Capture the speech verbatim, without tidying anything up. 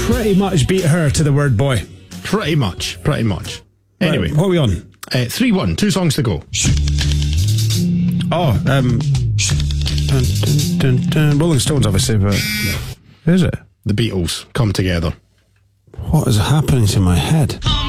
pretty much beat her to the word boy. Pretty much, pretty much. Anyway. Right, what are we on? Uh, three one, two songs to go. Oh, um... Dun, dun, dun, dun. Rolling Stones, obviously, but... No. Is it? The Beatles, Come Together. What is happening to my head?